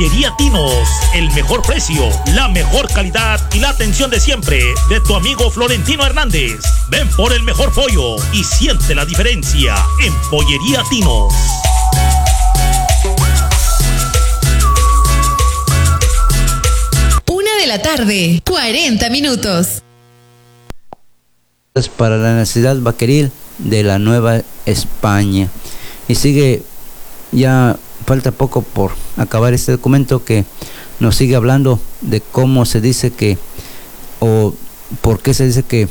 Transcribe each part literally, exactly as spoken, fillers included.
Pollería Tinos, el mejor precio, la mejor calidad y la atención de siempre de tu amigo Florentino Hernández. Ven por el mejor pollo y siente la diferencia en Pollería Tinos. Una de la tarde, cuarenta minutos. Para la necesidad vaqueril de la Nueva España. Y sigue, ya falta poco por acabar este documento, que nos sigue hablando de cómo se dice que, o por qué se dice que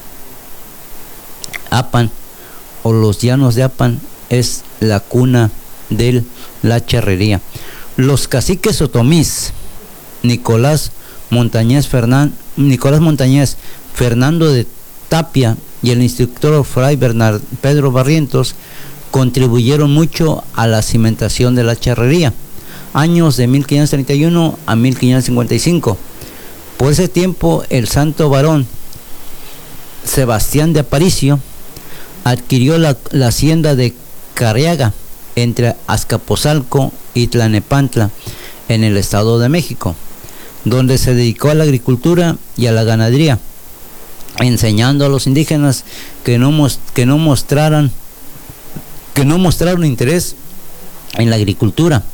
Apan o los llanos de Apan es la cuna de la charrería. Los caciques otomís Nicolás Montañez Fernán, Nicolás Montañez, Fernando de Tapia y el instructor Fray Bernard Pedro Barrientos contribuyeron mucho a la cimentación de la charrería, años de mil quinientos treinta y uno a mil quinientos cincuenta y cinco. Por ese tiempo, el santo varón Sebastián de Aparicio adquirió la, la hacienda de Carriaga entre Azcapotzalco y Tlanepantla en el Estado de México, donde se dedicó a la agricultura y a la ganadería, enseñando a los indígenas que no, que no mostraran que no mostraron interés en la agricultura.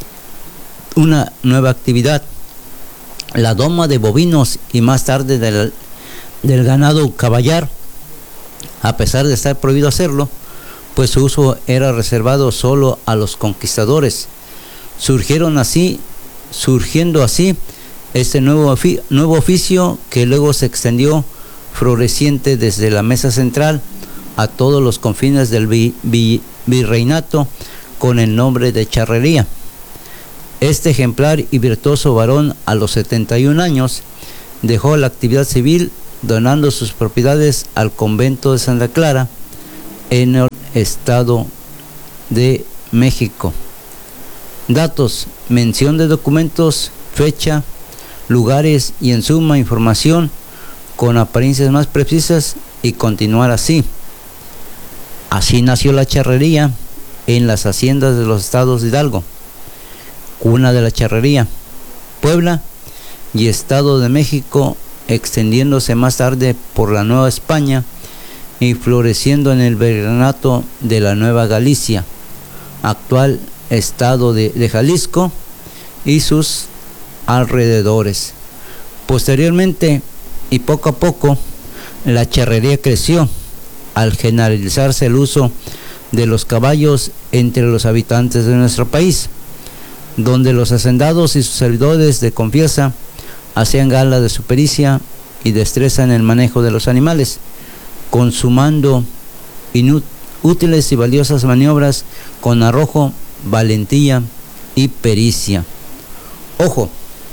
Una nueva actividad, la doma de bovinos y más tarde del, del ganado caballar, a pesar de estar prohibido hacerlo, pues su uso era reservado solo a los conquistadores. Surgieron así, surgiendo así este nuevo, ofi nuevo oficio que luego se extendió floreciente desde la mesa central a todos los confines del vi, vi, virreinato con el nombre de charrería. Este ejemplar y virtuoso varón a los setenta y un años dejó la actividad civil donando sus propiedades al convento de Santa Clara en el Estado de México. Datos, mención de documentos, fecha, lugares y en suma información con apariencias más precisas y continuar así. Así nació la charrería en las haciendas de los estados de Hidalgo, cuna de la charrería, Puebla y Estado de México, extendiéndose más tarde por la Nueva España y floreciendo en el virreinato de la Nueva Galicia, actual estado de, de Jalisco y sus alrededores. Posteriormente y poco a poco, la charrería creció al generalizarse el uso de los caballos entre los habitantes de nuestro país, donde los hacendados y sus servidores de confianza hacían gala de su pericia y destreza en el manejo de los animales, consumando útiles y valiosas maniobras con arrojo, valentía y pericia. Ojo,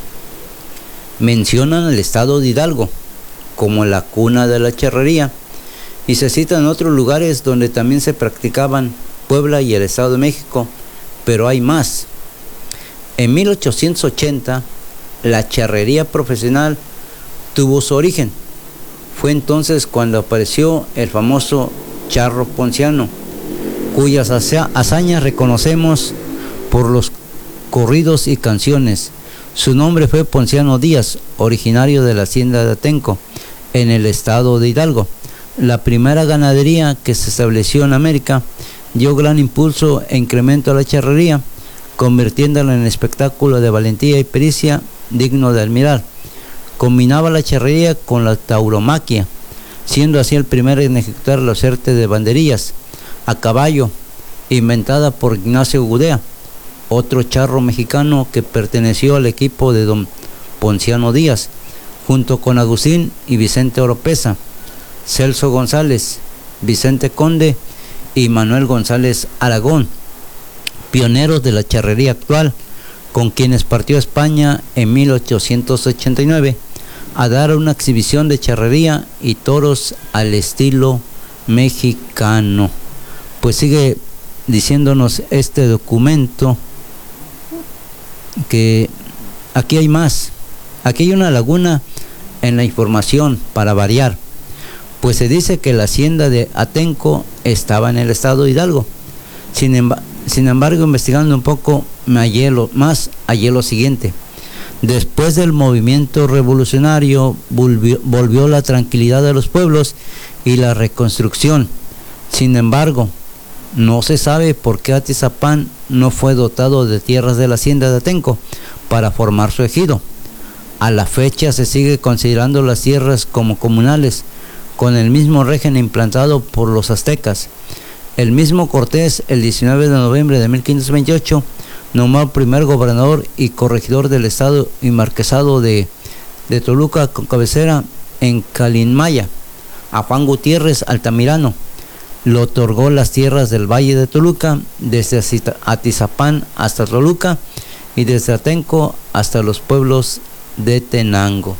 mencionan el estado de Hidalgo como la cuna de la charrería y se citan otros lugares donde también se practicaban, Puebla y el Estado de México, pero hay más. En mil ochocientos ochenta, la charrería profesional tuvo su origen. Fue entonces cuando apareció el famoso charro ponciano, cuyas hazañas reconocemos por los corridos y canciones. Su nombre fue Ponciano Díaz, originario de la hacienda de Atenco, en el estado de Hidalgo. La primera ganadería que se estableció en América dio gran impulso e incremento a la charrería, convirtiéndola en espectáculo de valentía y pericia digno de admirar. Combinaba la charrería con la tauromaquia, siendo así el primero en ejecutar la suerte de banderillas a caballo, inventada por Ignacio Gudea, otro charro mexicano que perteneció al equipo de don Ponciano Díaz, junto con Agustín y Vicente Oropesa, Celso González, Vicente Conde y Manuel González Aragón, pioneros de la charrería actual, con quienes partió a España en mil ochocientos ochenta y nueve a dar una exhibición de charrería y toros al estilo mexicano. Pues sigue diciéndonos este documento que aquí hay más, aquí hay una laguna en la información para variar, pues se dice que la hacienda de Atenco estaba en el estado de Hidalgo. Sin, emb sin embargo, investigando un poco, me hallé lo, más hallé lo siguiente. Después del movimiento revolucionario volvió, volvió la tranquilidad de los pueblos y la reconstrucción. Sin embargo, no se sabe por qué Atizapán no fue dotado de tierras de la hacienda de Atenco para formar su ejido. A la fecha se sigue considerando las tierras como comunales, con el mismo régimen implantado por los aztecas. El mismo Cortés, el diecinueve de noviembre de mil quinientos veintiocho, nombró primer gobernador y corregidor del estado y marquesado de, de Toluca con cabecera en Calinmaya a Juan Gutiérrez Altamirano. Le otorgó las tierras del Valle de Toluca, desde Atizapán hasta Toluca y desde Atenco hasta los pueblos de Tenango.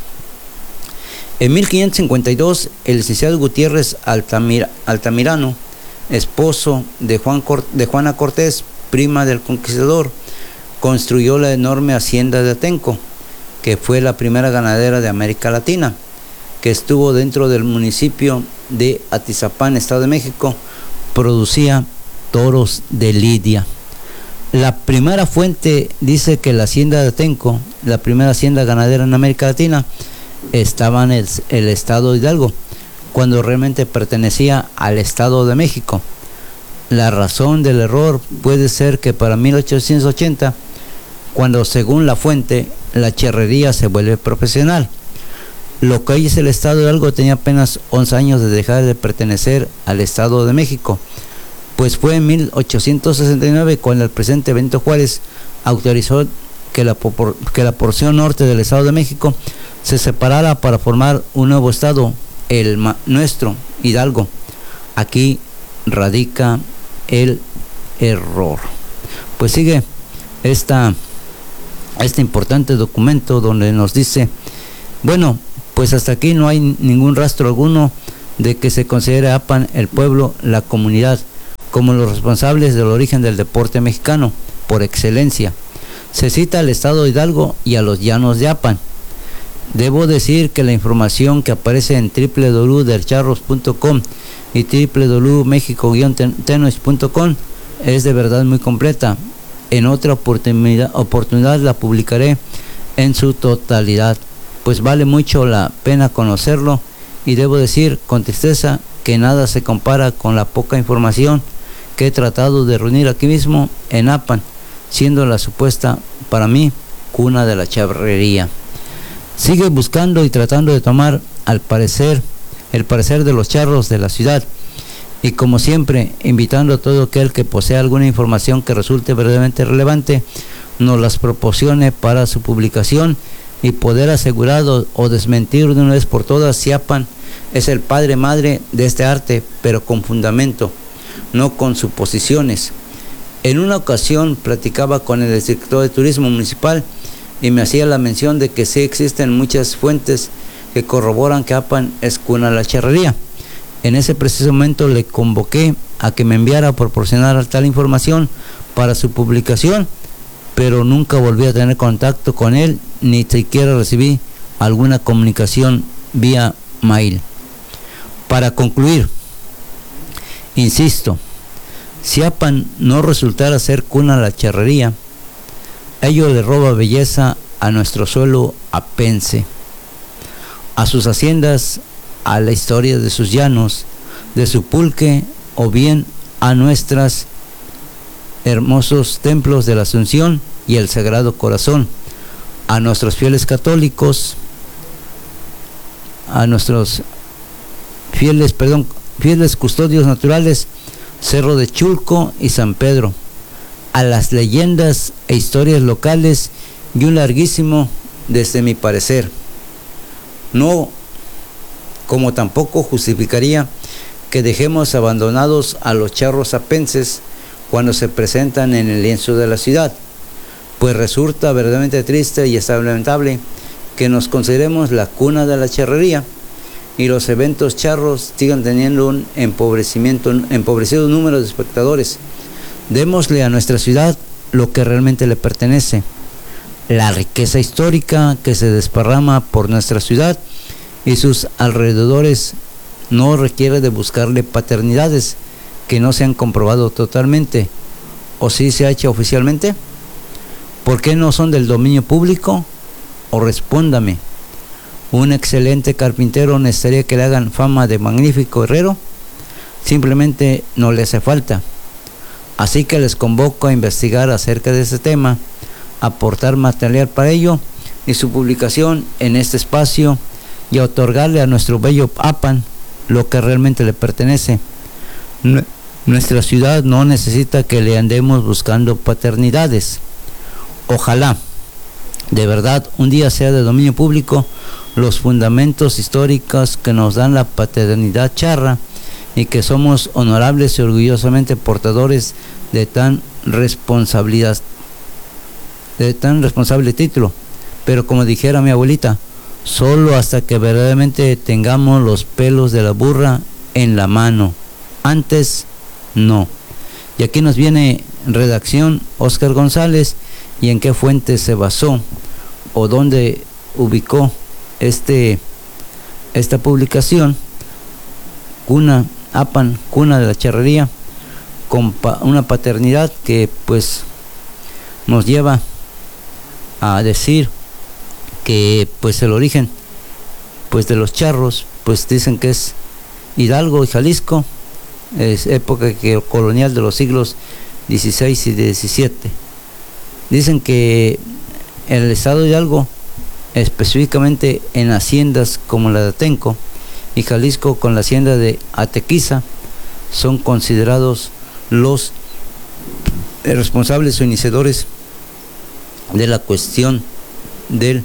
En mil quinientos cincuenta y dos, el licenciado Gutiérrez Altamira, Altamirano, esposo de, Juan, de Juana Cortés, prima del conquistador, construyó la enorme hacienda de Atenco, que fue la primera ganadera de América Latina, que estuvo dentro del municipio de Atizapán, Estado de México. Producía toros de lidia. La primera fuente dice que la hacienda de Atenco, la primera hacienda ganadera en América Latina, estaba en el, el estado de Hidalgo, cuando realmente pertenecía al Estado de México. La razón del error puede ser que para mil ochocientos ochenta, cuando según la fuente, la charrería se vuelve profesional. Lo que hoy es el Estado de Hidalgo tenía apenas once años de dejar de pertenecer al Estado de México, pues fue en mil ochocientos sesenta y nueve cuando el presidente Benito Juárez autorizó que la, que la porción norte del Estado de México se separara para formar un nuevo Estado, el nuestro, Hidalgo. Aquí radica el error. Pues sigue esta, este importante documento donde nos dice, bueno, pues hasta aquí no hay ningún rastro alguno de que se considere Apan el pueblo, la comunidad, como los responsables del origen del deporte mexicano, por excelencia. Se cita al estado de Hidalgo y a los llanos de Apan. Debo decir que la información que aparece en doble u doble u doble u punto dercharros punto com y doble u doble u doble u punto mexico guion tenoch punto com es de verdad muy completa. En otra oportunidad, oportunidad la publicaré en su totalidad, pues vale mucho la pena conocerlo, y debo decir con tristeza que nada se compara con la poca información que he tratado de reunir aquí mismo en Apan, siendo la supuesta, para mí, cuna de la charrería. Sigue buscando y tratando de tomar, al parecer, el parecer de los charros de la ciudad, y como siempre, invitando a todo aquel que posea alguna información que resulte verdaderamente relevante, nos las proporcione para su publicación y poder asegurar o desmentir de una vez por todas si Apan es el padre madre de este arte, pero con fundamento, no con suposiciones. En una ocasión platicaba con el director de turismo municipal y me hacía la mención de que sí existen muchas fuentes que corroboran que Apan es cuna de la charrería. En ese preciso momento le convoqué a que me enviara a proporcionar tal información para su publicación, pero nunca volví a tener contacto con él, ni siquiera recibí alguna comunicación vía mail. Para concluir, insisto, si Apan no resultara ser cuna de la charrería, ello le roba belleza a nuestro suelo apense, a sus haciendas, a la historia de sus llanos, de su pulque, o bien a nuestros hermosos templos de la Asunción y el Sagrado Corazón, a nuestros fieles católicos, a nuestros fieles, perdón, fieles custodios naturales, Cerro de Chulco y San Pedro, a las leyendas e historias locales y un larguísimo, desde mi parecer. No, como tampoco justificaría que dejemos abandonados a los charros apenses cuando se presentan en el lienzo de la ciudad, pues resulta verdaderamente triste y lamentable que nos consideremos la cuna de la charrería y los eventos charros sigan teniendo un empobrecimiento, un empobrecido número de espectadores. Démosle a nuestra ciudad lo que realmente le pertenece, la riqueza histórica que se desparrama por nuestra ciudad y sus alrededores. No requiere de buscarle paternidades que no se han comprobado totalmente, o sí se ha hecho oficialmente. ¿Por qué no son del dominio público? O respóndame, ¿un excelente carpintero necesitaría que le hagan fama de magnífico herrero? Simplemente no le hace falta. Así que les convoco a investigar acerca de ese tema, aportar material para ello y su publicación en este espacio y a otorgarle a nuestro bello Apan lo que realmente le pertenece. Nuestra ciudad no necesita que le andemos buscando paternidades. Ojalá, de verdad, un día sea de dominio público los fundamentos históricos que nos dan la paternidad charra y que somos honorables y orgullosamente portadores de tan responsabilidad, de tan responsable título. Pero como dijera mi abuelita, solo hasta que verdaderamente tengamos los pelos de la burra en la mano. Antes, no. Y aquí nos viene redacción Óscar González y en qué fuente se basó o dónde ubicó este esta publicación. Cuna, Apan, cuna de la charrería, con pa, una paternidad que pues nos lleva a decir que pues el origen pues de los charros pues dicen que es Hidalgo y Jalisco, es época que colonial de los siglos dieciséis y diecisiete. Dicen que en el estado de Hidalgo, específicamente en haciendas como la de Atenco y Jalisco con la hacienda de Atequiza, son considerados los responsables o iniciadores de la cuestión del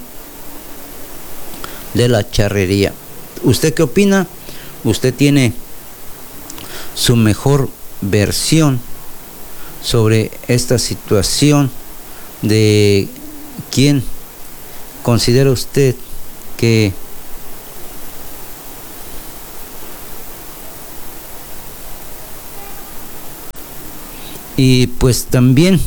de la charrería. ¿Usted qué opina? ¿Usted tiene su mejor versión sobre esta situación de quién considera usted que y pues también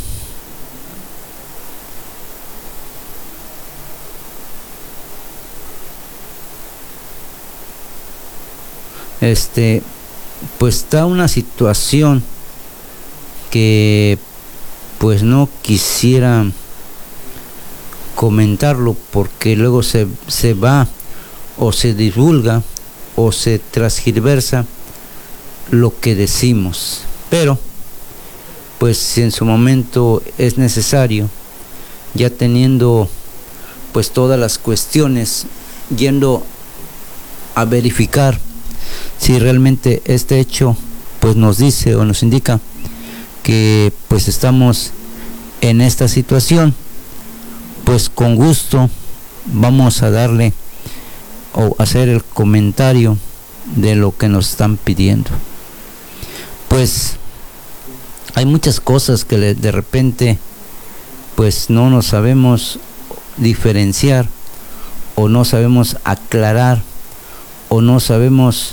este pues está una situación que pues no quisiera comentarlo porque luego se, se va o se divulga o se transgiversa lo que decimos, pero pues si en su momento es necesario, ya teniendo pues todas las cuestiones, yendo a verificar si realmente este hecho pues nos dice o nos indica que pues estamos en esta situación, pues con gusto vamos a darle o hacer el comentario de lo que nos están pidiendo. Pues hay muchas cosas que de repente pues no nos sabemos diferenciar o no sabemos aclarar o no sabemos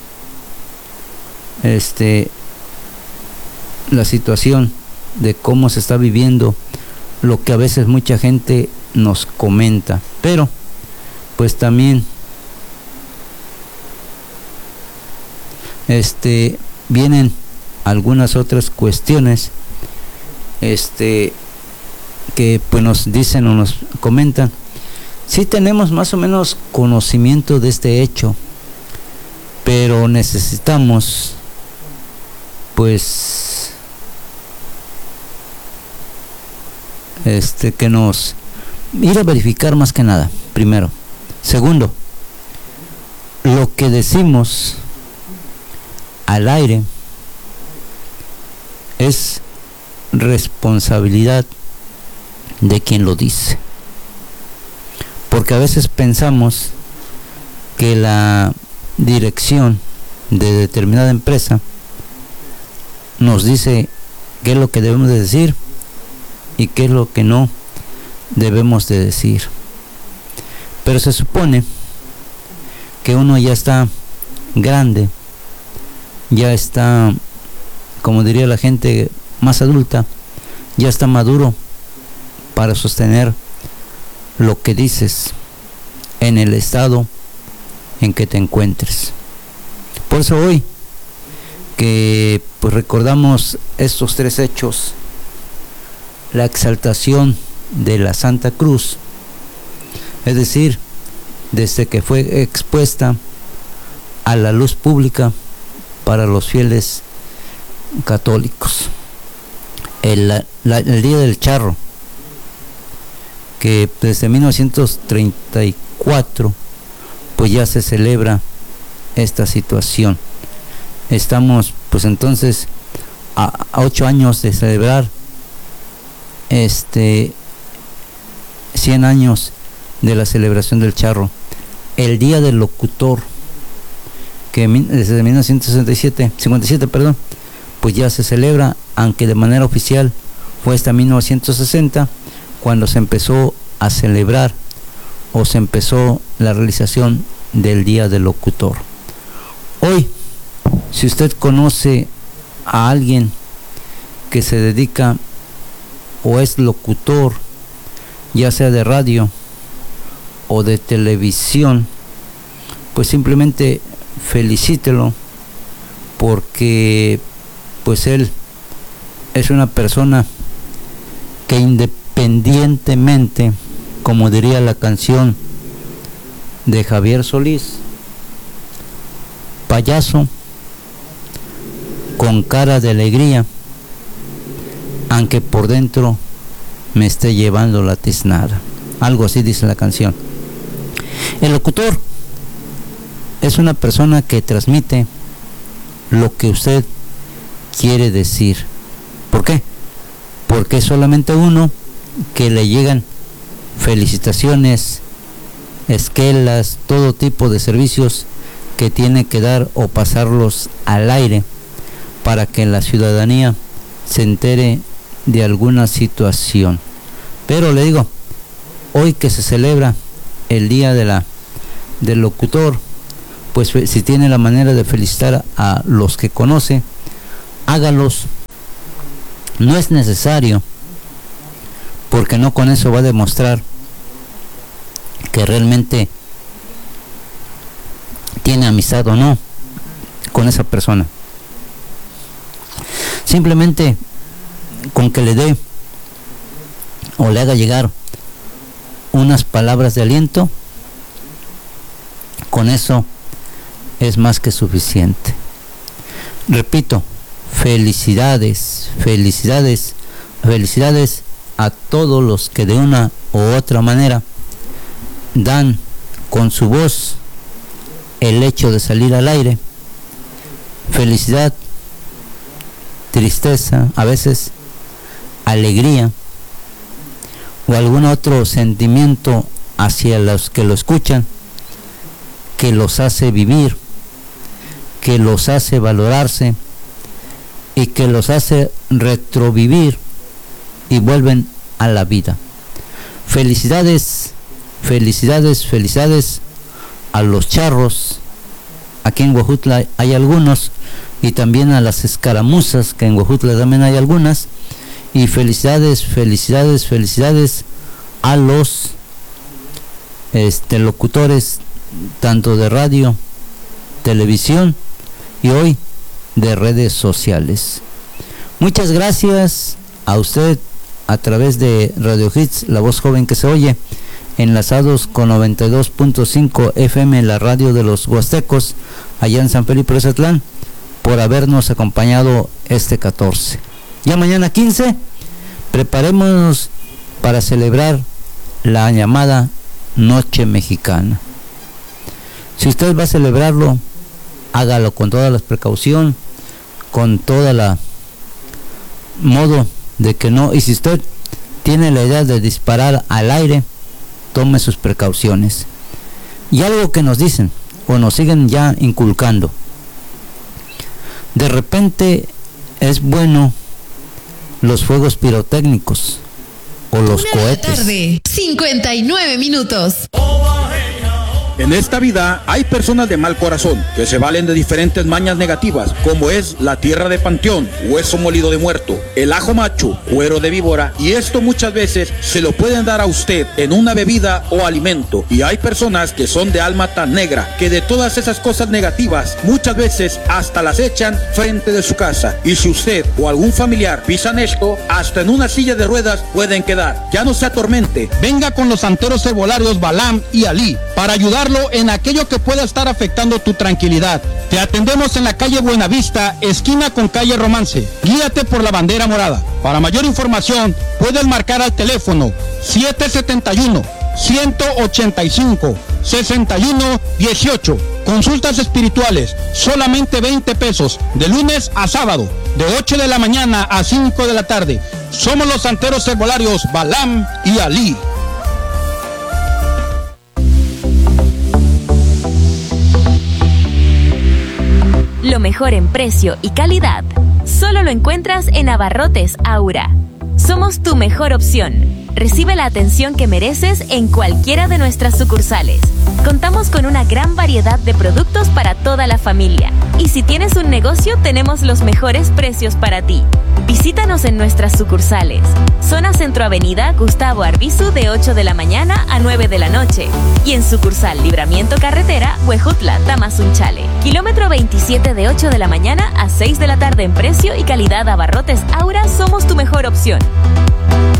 este la situación de cómo se está viviendo lo que a veces mucha gente nos comenta, pero pues también este vienen algunas otras cuestiones este que pues nos dicen o nos comentan. Sí tenemos más o menos conocimiento de este hecho, pero necesitamos pues este que nos ir a verificar más que nada, primero. Segundo, lo que decimos al aire es responsabilidad de quien lo dice, porque a veces pensamos que la dirección de determinada empresa nos dice qué es lo que debemos de decir y qué es lo que no debemos de decir, pero se supone que uno ya está grande, ya está, como diría la gente más adulta, ya está maduro para sostener lo que dices en el estado en que te encuentres. Por eso hoy que pues recordamos estos tres hechos, la exaltación de la Santa Cruz, es decir, desde que fue expuesta a la luz pública para los fieles católicos. El, la, el Día del Charro, que desde mil novecientos treinta y cuatro pues ya se celebra esta situación. Estamos pues entonces a, a ocho años de celebrar este cien años de la celebración del charro. El Día del Locutor, que desde mil novecientos cincuenta y siete, perdón, pues ya se celebra, aunque de manera oficial fue hasta mil novecientos sesenta cuando se empezó a celebrar o se empezó la realización del Día del Locutor. Hoy, si usted conoce a alguien que se dedica o es locutor, ya sea de radio o de televisión, pues simplemente felicítelo, porque pues él es una persona que independientemente, como diría la canción de Javier Solís, payaso con cara de alegría, aunque por dentro me esté llevando la tiznada. Algo así dice la canción. El locutor es una persona que transmite lo que usted quiere decir. ¿Por qué? Porque es solamente uno que le llegan felicitaciones, esquelas, todo tipo de servicios que tiene que dar o pasarlos al aire para que la ciudadanía se entere de alguna situación. Pero le digo, hoy que se celebra el día de la del locutor, pues si tiene la manera de felicitar a los que conoce, hágalos. No es necesario, porque no con eso va a demostrar que realmente tiene amistad o no con esa persona. Simplemente con que le dé o le haga llegar unas palabras de aliento, con eso es más que suficiente. Repito, felicidades, felicidades, felicidades a todos los que de una u otra manera dan con su voz el hecho de salir al aire. Felicidad, tristeza, a veces alegría o algún otro sentimiento hacia los que lo escuchan, que los hace vivir, que los hace valorarse y que los hace retrovivir y vuelven a la vida. Felicidades, felicidades, felicidades a los charros. Aquí en Huejutla hay algunos, y también a las escaramuzas, que en Huejutla también hay algunas. Y felicidades, felicidades, felicidades a los este, locutores, tanto de radio, televisión y hoy de redes sociales. Muchas gracias a usted a través de Radio Hits, la voz joven que se oye, enlazados con noventa y dos punto cinco F M, la radio de los huastecos, allá en San Felipe Rosatlán, por habernos acompañado este catorce. Ya mañana quince, preparémonos para celebrar la llamada Noche Mexicana. Si usted va a celebrarlo, hágalo con toda la precaución, con toda la modo de que no, y si usted tiene la idea de disparar al aire, tome sus precauciones. Y algo que nos dicen o nos siguen ya inculcando, de repente es bueno los fuegos pirotécnicos o los Una cohetes. tarde, cincuenta y nueve minutos. En esta vida hay personas de mal corazón que se valen de diferentes mañas negativas, como es la tierra de panteón, hueso molido de muerto, el ajo macho, cuero de víbora, y esto muchas veces se lo pueden dar a usted en una bebida o alimento. Y hay personas que son de alma tan negra que de todas esas cosas negativas muchas veces hasta las echan frente de su casa. Y si usted o algún familiar pisan esto, hasta en una silla de ruedas pueden quedar. Ya no se atormente. Venga con los santeros herbolarios Balam y Ali para ayudarlo en aquello que pueda estar afectando tu tranquilidad. Te atendemos en la calle Buenavista, esquina con calle Romance. Guíate por la bandera morada. Para mayor información, puedes marcar al teléfono siete siete uno, uno ocho cinco, seis uno uno ocho. Consultas espirituales, solamente veinte pesos, de lunes a sábado, de ocho de la mañana a cinco de la tarde. Somos los santeros herbolarios Balam y Ali. Lo mejor en precio y calidad solo lo encuentras en Abarrotes Aura. Somos tu mejor opción. Recibe la atención que mereces en cualquiera de nuestras sucursales. Contamos con una gran variedad de productos para toda la familia. Y si tienes un negocio, tenemos los mejores precios para ti. Visítanos en nuestras sucursales. Zona Centro Avenida Gustavo Arbizu de ocho de la mañana a nueve de la noche. Y en sucursal Libramiento Carretera, Huejutla, Tamazunchale. Kilómetro veintisiete de ocho de la mañana a seis de la tarde en precio y calidad. Abarrotes Aura, somos tu mejor opción.